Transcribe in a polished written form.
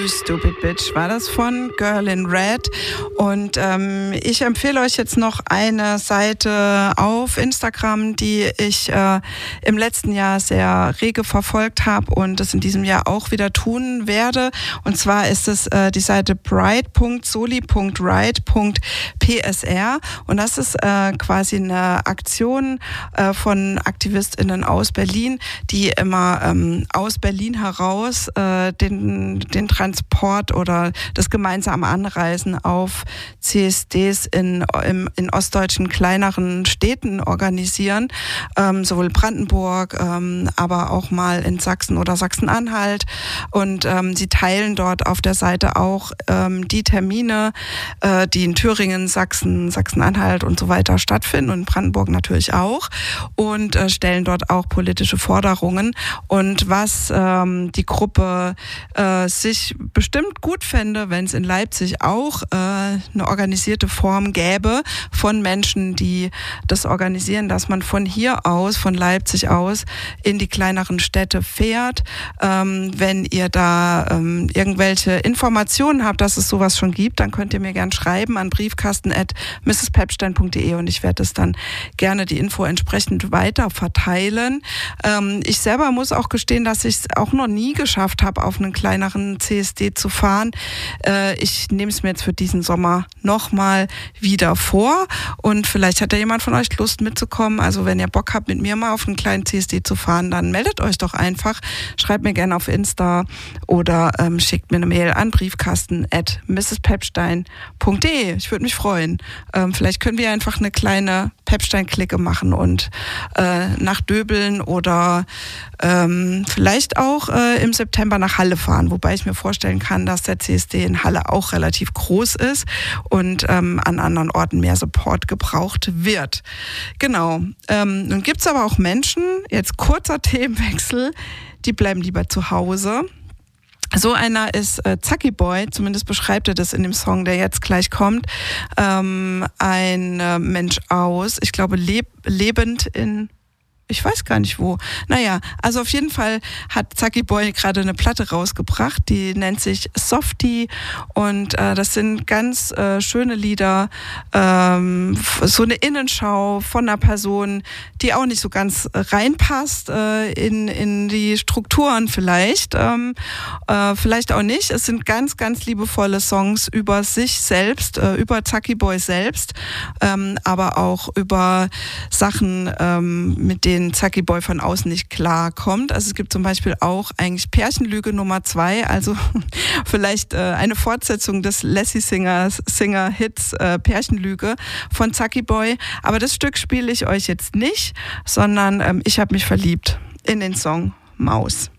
You Stupid Bitch war das von Girl in Red. Und ich empfehle euch jetzt noch eine Seite auf Instagram, die ich im letzten Jahr sehr rege verfolgt habe und das in diesem Jahr auch wieder tun werde. Und zwar ist es die Seite bright.soli.right.psr und das ist quasi eine Aktion von AktivistInnen aus Berlin, die immer aus Berlin heraus den Transport oder das gemeinsame Anreisen auf CSDs in ostdeutschen kleineren Städten organisieren, sowohl Brandenburg, aber auch mal in Sachsen oder Sachsen-Anhalt. Und sie teilen dort auf der Seite auch die Termine, die in Thüringen, Sachsen, Sachsen-Anhalt und so weiter stattfinden und in Brandenburg natürlich auch und stellen dort auch politische Forderungen. Und was die Gruppe sich bestimmt gut fände, wenn es in Leipzig auch eine organisierte Form gäbe von Menschen, die das organisieren, dass man von hier aus, von Leipzig aus, in die kleineren Städte fährt. Wenn ihr da irgendwelche Informationen habt, dass es sowas schon gibt, dann könnt ihr mir gern schreiben an briefkasten@mrspepstein.de und ich werde es dann gerne die Info entsprechend weiter verteilen. Ich selber muss auch gestehen, dass ich es auch noch nie geschafft habe, auf einen kleineren CSD zu fahren. Ich nehme es mir jetzt für diesen Sommer nochmal wieder vor und vielleicht hat ja jemand von euch Lust mitzukommen. Also wenn ihr Bock habt, mit mir mal auf einen kleinen CSD zu fahren, dann meldet euch doch einfach. Schreibt mir gerne auf Insta oder schickt mir eine Mail an briefkasten@mrspepstein.de. Ich würde mich freuen. Vielleicht können wir einfach eine kleine Pepstein-Clique machen und nach Döbeln oder vielleicht auch im September nach Halle fahren, wobei ich mir vorstellen kann, dass der CSD in Halle auch relativ groß ist und an anderen Orten mehr Support gebraucht wird. Genau. Nun gibt es aber auch Menschen, jetzt kurzer Themenwechsel, die bleiben lieber zu Hause. So einer ist Zacki Boy, zumindest beschreibt er das in dem Song, der jetzt gleich kommt. Ein Mensch aus, ich glaube lebend in... Ich weiß gar nicht wo. Naja, also auf jeden Fall hat Zacki Boy gerade eine Platte rausgebracht, die nennt sich Softie und das sind ganz schöne Lieder, so eine Innenschau von einer Person, die auch nicht so ganz reinpasst in die Strukturen vielleicht, vielleicht auch nicht. Es sind ganz, ganz liebevolle Songs über sich selbst, über Zacki Boy selbst, aber auch über Sachen, mit denen Zacki Boy von außen nicht klarkommt. Also es gibt zum Beispiel auch eigentlich Pärchenlüge Nummer 2, also vielleicht eine Fortsetzung des Lassie Singer Hits Pärchenlüge von Zacki Boy. Aber das Stück spiele ich euch jetzt nicht, sondern ich habe mich verliebt in den Song Maus.